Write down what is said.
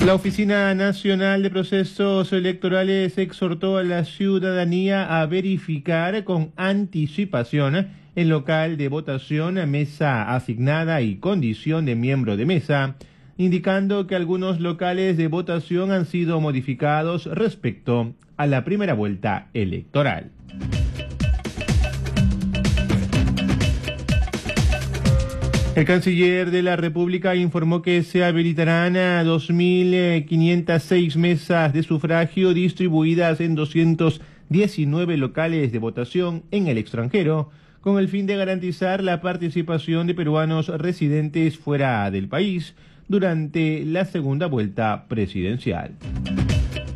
La Oficina Nacional de Procesos Electorales exhortó a la ciudadanía a verificar con anticipación el local de votación, mesa asignada y condición de miembro de mesa, indicando que algunos locales de votación han sido modificados respecto a la primera vuelta electoral. El canciller de la República informó que se habilitarán a 2.506 mesas de sufragio distribuidas en 219 locales de votación en el extranjero, con el fin de garantizar la participación de peruanos residentes fuera del país durante la segunda vuelta presidencial.